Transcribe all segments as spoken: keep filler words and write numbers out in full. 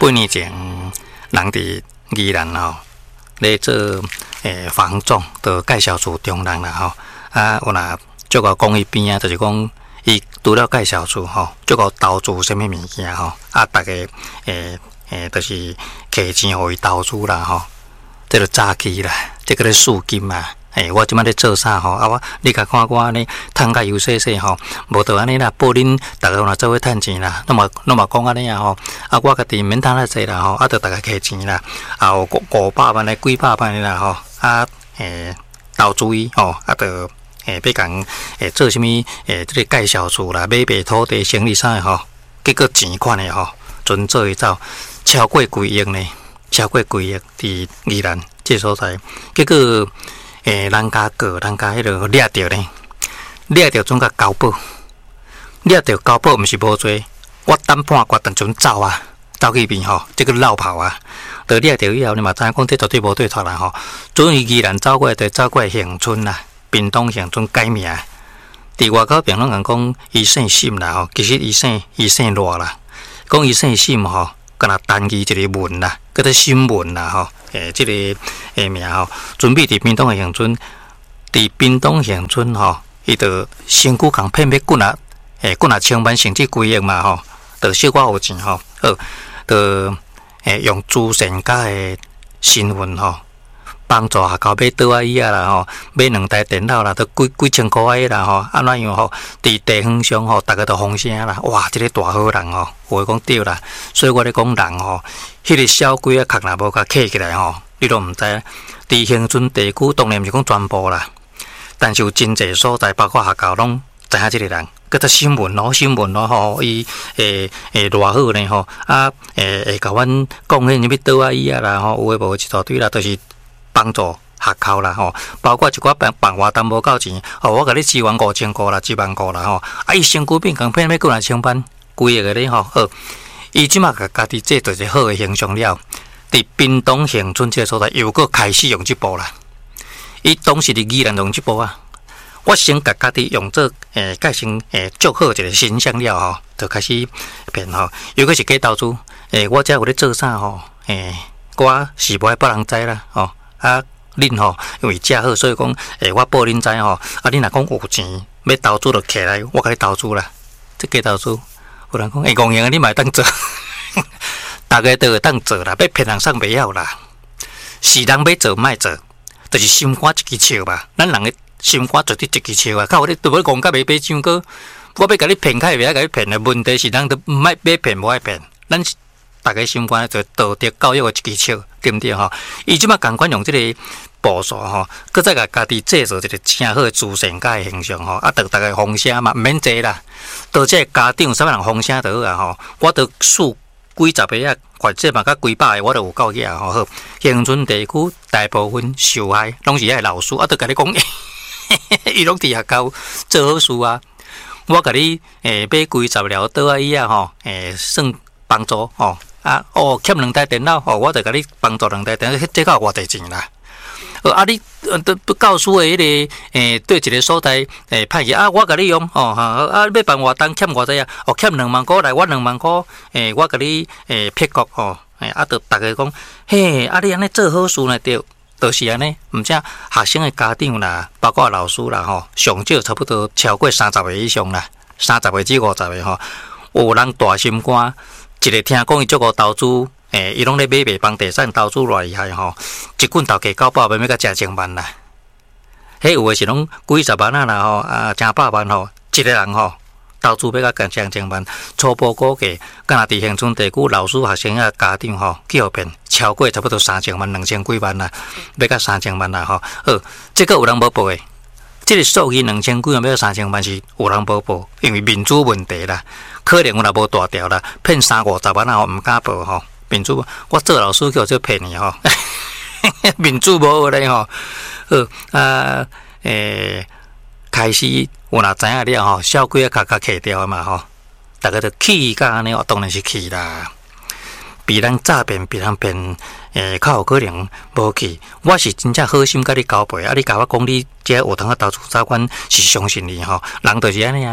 半年前，人伫宜兰吼，咧做诶房仲，就介绍厝中人啦吼。啊，有若足个讲伊边啊，就是讲伊除了介绍厝吼，足个投资什么物件吼，啊，逐个诶诶，就是摕钱互伊投资啦吼。这个早期啦，这个咧赎金嘛。诶、欸，我即摆咧做啥吼？啊，我你甲看我安尼趁甲油细细吼，无得安尼啦，报恁逐个若做伙趁钱啦。那么那么讲安尼啊吼，啊我家己免趁遐济啦吼，啊着逐个摕钱啦，啊有五五百万诶，几百万诶啦吼，啊诶投资伊吼，啊着诶要共诶做啥物诶，即、这个介绍厝啦，买卖土地生意啥诶吼，结果钱款诶吼，准做伊走超过几亿呢，超过几亿伫宜兰这所在，结果。诶，人家过，人家迄落掠着呢，掠着总甲交保，掠着交保毋是无做，我等半决定准走啊，走去边吼，即个绕跑啊，得掠着以后，你嘛知影讲，这绝对无对错啦吼。准伊宜兰走过，就走过恒春啦，屏东恒春改名，伫外口评论人讲伊姓沈啦吼，其实伊姓伊姓罗啦，讲伊姓沈吼，敢若单字一个文啦，叫做新文啦吼。诶，即、这个诶名吼，准备伫屏东诶恒春，伫屏东恒春吼，伊着身躯共骗要几啊，诶几啊千万甚至几亿嘛吼，着小可有钱吼，好，着诶用慈善家诶身份吼，帮助学校买倒啊椅啊啦吼，买两台电脑啦，都几几千块啦吼，安怎样吼？伫地方上吼，逐个都风声啦，哇，即、这个大好人吼，有诶讲对啦，所以我咧讲人吼。迄个小鬼啊，壳若无甲起起来吼，你都毋知。伫恒春地区当然毋是讲全部啦，但是有真侪所在，包括学校拢知影即个人。佮只新闻咯，新闻咯吼，伊诶诶偌好呢吼，啊诶会甲阮讲迄什物倒啊椅啊啦吼，有诶无一大堆啦，都、就是帮助学校啦吼，包括一寡办办活动无够钱，吼我甲你支援五千块啦，一万块啦吼，啊伊身躯变共骗要过来千万，几亿个咧吼，好。伊即马甲家己做做一个好诶形象了，伫屏东恒春这个所在又搁开始用即步啦。伊当时伫宜兰用即步啊，我先甲家己用做诶，改成诶足好一个形象了吼，就开始骗吼。又搁是假投资，诶，我遮有咧做啥吼？诶，我是无爱别人知啦吼。啊，恁吼因为遮好，所以讲诶，我报恁知吼。啊，恁若讲有钱要投资就起来，我甲你投资啦。这假投资。有人讲，会戆用啊！你嘛会当做，大家都会当做啦。要骗人送袂晓啦，是人要做，莫做，就是心肝一支笑吧。咱人的心肝绝对一支笑啊！靠，你对要讲甲袂买上过，我要甲你骗，开袂晓甲你骗的问题是，人都毋爱要骗，无爱骗。咱大家心肝就道德教育的一支笑，对毋对吼？伊即马共款用即个步数吼，搁再甲家己制造一个正好的慈善家的形象吼，啊，得大家风声嘛，毋免坐啦。到这家长啥物人风声就好啊吼，我着数几十个啊，或者嘛甲几百个我都有够起啊吼。好，恒春地区大部分受害拢是遐老师，啊，着甲你讲，伊拢伫学校做好事啊。我甲你诶买几十条倒啊椅啊吼，诶算帮助吼。啊哦，欠两台电脑吼，我着甲你帮助两台电脑，这个偌济钱啦。呃啊，你呃都教书的迄、那个诶，对一个所在诶派去啊，我甲你用哦哈啊，要办活动欠偌济啊，哦欠两万块来，我两万块诶，我甲你诶撇国哦，诶啊，着逐个讲，嘿啊，你安尼做好事呢对，就是安尼，毋则学生的家长啦，包括老师啦吼，上少差不多超过三十个以上啦，三十个至五十个吼，有人大心肝。一个听讲伊足个投资，诶，伊拢咧买卖房地产投资偌厉害吼，一棍头价九百万，要甲成千万啦。迄有诶是拢几十万啊啦吼，啊，成百万吼，一个人吼投资要甲成千万，初步估计，敢若伫恒春地区老师、学生啊、家长吼，去互骗超过差不多三千万、两千几万啦，要甲三千万啦吼。好，这个有人无报诶。这个数据两千几万要三千万是有人无报，因为民主问题啦，可能有若无大条啦，骗三五十万啊，毋敢报吼。民主，我做老师叫做骗你吼，民主无咧吼。好啊，诶，开始有若知影了吼，小鬼啊，卡卡起掉嘛吼，大家都气甲安尼哦，当然是气啦。被人诈骗，被人骗，诶，较有可能无去。我是真正好心甲你交陪，啊，你甲我讲你这学堂个投资早款是相信你吼，人就是安尼啊。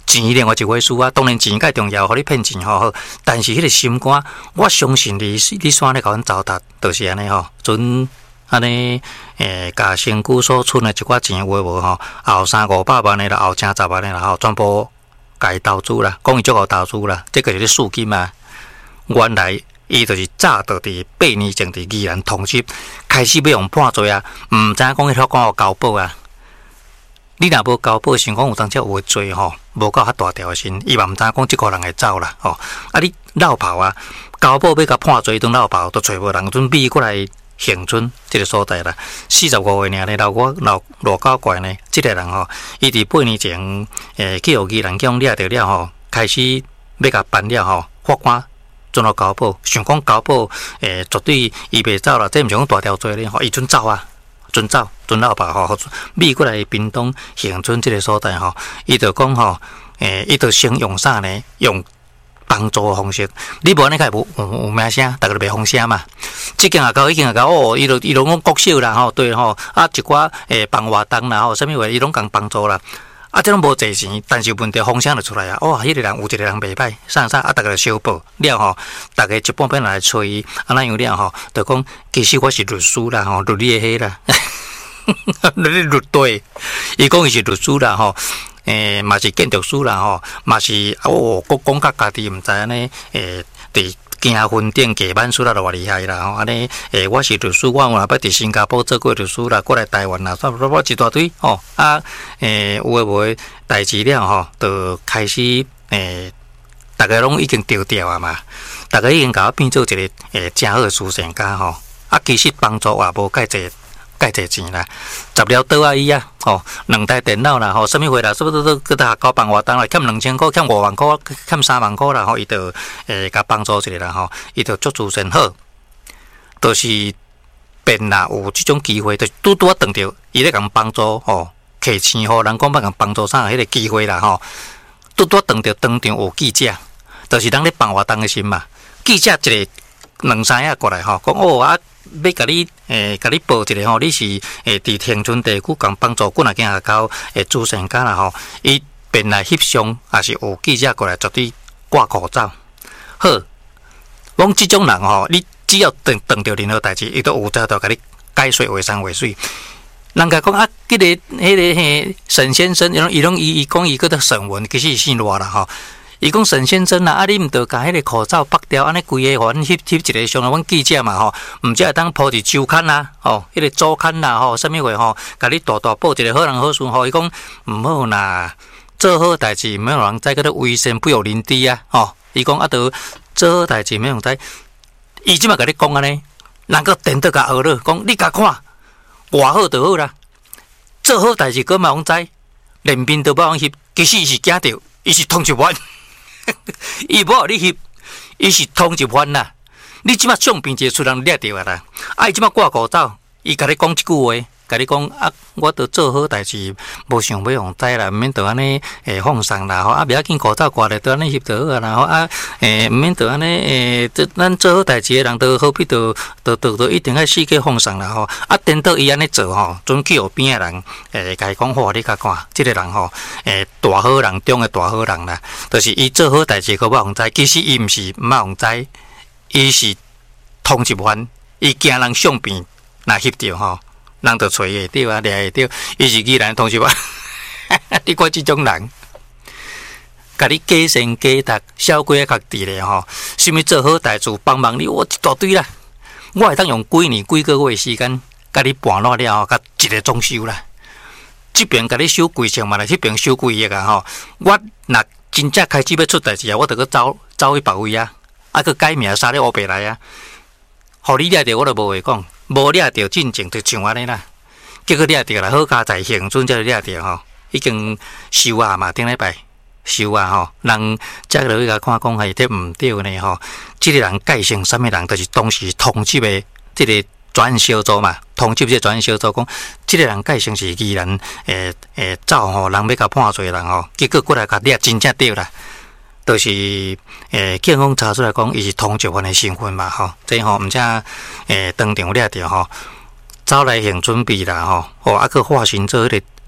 钱另外一回事啊，当然钱介重要，互你骗钱吼好，但是迄个心肝，我相信你，你煞咧甲阮糟蹋，就是安尼吼，准安尼诶，甲身躯所存的一寡钱有诶无吼，后三五百万诶啦，后正十万诶啦吼，全部甲伊投资啦，讲伊足够投资啦，这个就是数金嘛。原来伊就是早就伫八年前伫宜兰通缉，开始要用判罪啊，毋知影讲迄条讲有交保啊。你若无交保，想讲有当只有罪吼，无够遐大条的心，伊嘛毋知影讲即个人会走啦吼。啊，你绕跑啊，交保要甲判罪，当绕跑都找无人，准备过来恒春即个所在啦。四十五岁尔呢，老我老偌搞怪呢，即个人吼，伊伫八年前诶去互宜兰乡掠着了吼，开始要甲办了吼，法官准落交保，想讲交保诶绝对伊袂走啦，这毋是讲大条罪咧吼，伊准走啊。准走，准老爸吼，米过来屏东恒春这个所在吼，伊就讲吼，诶，伊就先用啥呢？用帮助的方式，你无安尼个有有有名声，大家就袂风声嘛。即间也搞，迄间也搞，哦，伊就伊拢讲国小啦吼，对吼，啊一寡诶帮活动啦吼，啥物话伊拢共帮助啦。啊，这拢无侪钱，但是问题风声就出来啊！哇，迄、那个人有一个人袂歹，啥啥啊，大家就小报了吼，大家一半边来找伊，啊那样了吼，就讲其实我是律师啦吼，律理的迄啦，律理律对，伊讲伊是律师啦吼，诶、欸，嘛是建筑师啦吼，嘛是哦，国讲甲家己毋知安尼诶，伫、欸。行分店加班数啦，就偌厉害啦吼！安尼诶，我是律师，我有若捌伫新加坡做过律师啦，过来台湾啦，差不多我一大堆吼啊！诶，有诶无诶代志了吼，就开始诶，大家拢已经丢掉啊嘛，大家已经甲我变做一个诶正好诶慈善家吼。啊，其实帮助也无介济。介济钱啦，十了倒啊伊啊，吼，两台电脑啦，吼，什物货啦，差不多都搁他搞办活动啦，欠两千块，欠五万块，欠三万块啦，吼，伊就诶甲帮助一下啦，吼，伊就足自身好，就是变啦，有即种机会，就拄拄啊撞着伊咧共帮助，吼，客钱吼，人讲要共帮助啥，迄个机会啦，吼，拄拄啊撞着当场有记者，就是咱咧办活动诶时嘛，记者一个两三下过来吼，讲哦啊。要甲你诶，甲你报一个吼，你是诶伫恒春地区共帮助滚啊囝下口诶慈善家啦吼，伊便来翕相，也是有记者过来绝对挂口罩。好，讲即种人吼，你只要碰碰到任何代志，伊都有在度甲你解说话山话水。人家讲啊，迄、那个迄、那个嘿沈先生，伊拢伊拢伊伊讲伊个个沈文，其实是姓罗啦吼。伊讲沈先生啊，啊你毋着甲迄个口罩拔掉，安尼规个互阮翕翕一个上来，阮记者嘛吼，毋则会当铺伫周刊啦，吼，迄个周刊啦，吼，啥物话吼，甲你大大报一个好人好事吼，伊讲毋好啦，做好代志毋好人知，个咧危险不有人知啊，吼，伊讲啊，着做好代志毋好人知，伊即马甲你讲安尼，人个电倒甲学了，讲你甲看，偌好就好啦，做好代志个嘛人知，连面都无人翕，其实伊是惊着，伊是通缉犯。伊无互你翕，伊是通缉犯啦。你即马相片一出人掠着啊啦，啊伊即马挂口罩，伊甲你讲一句话，甲你讲啊，我都做好代志，无想要互知啦，毋免着安尼诶放送啦吼，啊袂要紧口罩挂咧，着安尼翕就好啊啦吼，啊诶毋免着安尼诶，咱做好代志诶人，都好比着着着着一定爱四界放送啦吼，啊颠倒伊安尼做吼，准去后边诶人诶，甲伊讲好，你甲看，即、這個人吼诶大好人中诶大好人啦，就是伊做好代志，可无互知，其實伊毋是毋互知，伊是通缉犯，伊惊人相片若翕着吼。人就找会着啊，掠会着，伊是宜兰同事吧？你看即种人，甲你假善假达，小鬼较伫咧吼，啥物做好代志帮忙你，我一大堆啦。我会当用几年几个月时间，甲你盘落了后，甲一个装修啦。即边甲你收几千万啦，迄边收几亿啊吼。我若真正开始要出代志啊，我着去走走去别位啊，啊去改名杀咧乌白来啊，互你掠着我都无话讲。无掠着进前就像安尼啦，结果掠着啦，好佳在恒春才掠着吼，已经收啊嘛，顶礼拜收啊吼，人则落去甲看讲系这毋对呢吼，即、這個人介姓啥物人，就是当时通缉的即个专案小组嘛，通缉即个专案小组讲，即、這個人介姓是宜兰诶诶走吼，人要甲判罪人吼，结果过来甲掠真正对啦。就是诶，警方查出来讲，伊是通缉犯的身份嘛，吼，这吼毋则诶当场掠着吼，走来恒春比啦，吼，哦，啊，去化身做迄个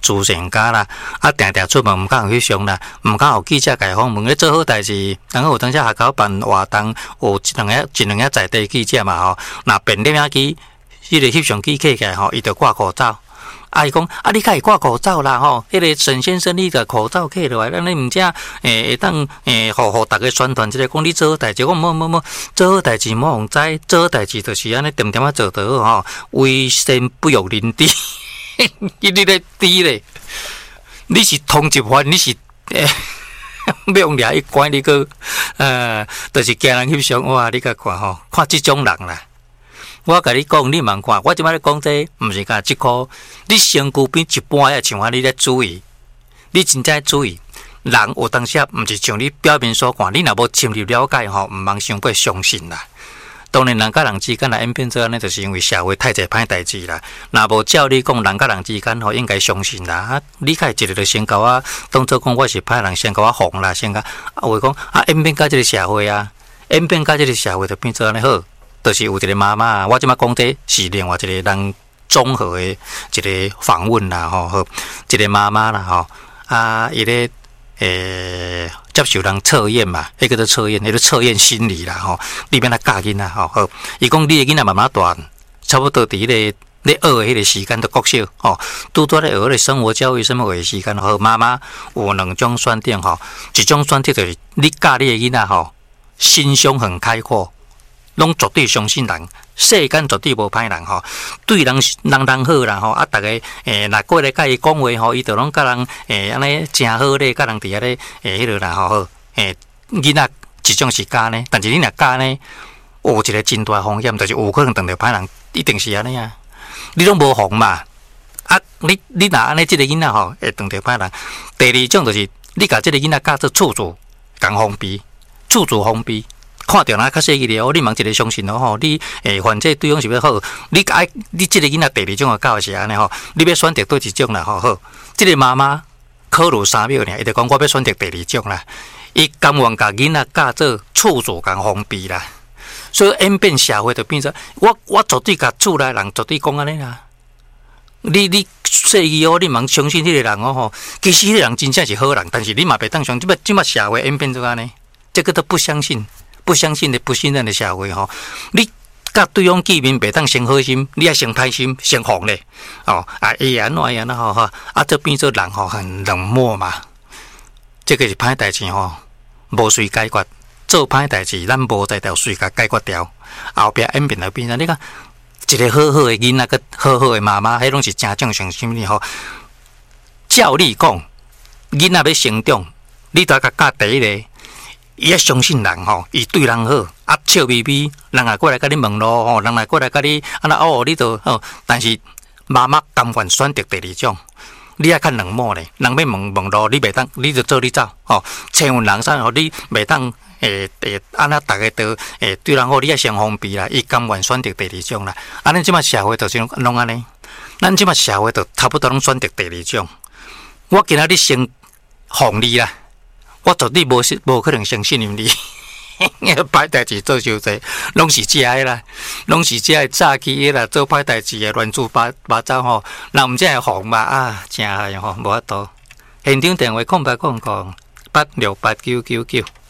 主人家啦，啊，定定出门毋敢去上啦，毋敢有记者家访问，咧做好代志。然后有当时学校办活动，有一两个、一两个在地记者嘛吼，那便点仔机，迄个翕相机客起来吼，伊就挂口罩。啊，伊讲啊，你家挂口罩啦吼，迄、那个沈先生，你个口罩摕落来，咱你毋正诶会当诶，互互逐个宣传即个讲你做好代志，讲莫莫莫做好代志莫互知，做好代志就是安尼点点啊做得好吼，为先不欲人知，你咧知咧，你是通缉犯，你是诶，要用掠一关你个，呃，就是惊人翕相哇，你甲看吼，看即种人啦。我甲你讲，你茫看，我即摆咧讲这，毋是甲即箍。你身躯边一般也像我你咧注意，你真正注意。人有当时毋是像你表面所看，你若无深入了解吼，毋茫伤过相信啦。当然，人甲人之间来演变做安尼，就是因为社会太侪歹代志啦。若无照你讲，人甲人之间吼应该相信啦。啊，你开一个就先甲我当做讲我是歹人，先甲我哄啦，先甲啊话讲啊演变甲即个社会啊，演变甲即个社会就变做安尼好。就是有一个妈妈，我即摆讲这是另外一个人综合的一个访问啦，吼，好，一个妈妈啦，吼，啊，伊咧诶接受人测验嘛，迄个做测验，迄个测验心理啦，吼，里面来教囡仔，吼，好，伊讲你的囡仔慢慢大，差不多伫迄个咧学的迄个时间都国小，吼，拄拄咧学迄个生活教育什么的时间，吼，妈妈有两种选择，吼，一种选择就是你教你的囡仔，吼，心胸很开阔。拢绝对相信人，世间绝对无歹人吼，对人人人好啦吼，啊，逐个诶，若过来甲伊讲话吼，伊就拢甲人诶安尼诚好咧，甲人伫遐咧诶，迄落啦吼好，诶，囡仔一种是假呢，但是你若假呢，有一个真大风险，就是有可能当着歹人，一定是安尼啊，你拢无防嘛，啊，你你若安尼即个囡仔吼，会当着歹人。第二种就是你甲即个囡仔教做厝主，共封闭，厝主封闭。看到哪较细个了，你茫一个相信咯吼，你诶，反正对方是要好，你爱你即个囡仔第二种嘅教是安尼吼，你要选择对一种啦吼好，即、這個妈妈考虑三秒尔，伊就讲我要选择第二种啦，伊甘愿甲囡仔教做厝主共封闭啦，所以演变社会就变做，我我绝对甲厝内人绝对讲安尼啦，你你细个哦，你茫相信迄个人哦吼，其实迄个人真正是好人，但是你嘛袂当相信，即摆即摆社会演变做安尼，这个都不相信。不相信的、不信任的社会吼，你甲对方见面袂当先好心，你要先歹心、先防咧，哦啊，伊安怎安怎吼哈，啊，这变做人吼很冷漠嘛，这个是歹代志吼，无随解决，做歹代志，咱无在条随甲解决掉，后壁演变来变啊，你看一个好好的囡仔，个好好的妈妈，迄拢是正正常心理吼。照你讲，囡仔要成长，你都要甲教第一个。伊要相信人吼，伊对人好，啊笑眯眯，人也过来甲你问路吼，人也过来甲你啊那哦，你就哦，但是妈妈甘愿选择第二种，你也较冷漠咧，人要问问路，你袂当，你就做你走吼，千万人啥吼，你袂当诶诶，安那大家都诶对人好，你也先封闭啦，伊甘愿选择第二种啦，安尼即马社会就是拢安尼，咱即马社会就差不多拢选择第二种，我今仔日先防你啦。我绝对无无可能相信你，歹代志做伤济，拢是假的啦，拢是假的诈欺的啦，做歹代志的乱七八八糟吼，人毋正会防嘛啊，真害吼，无法度。现场电话空白空空八六八九九九。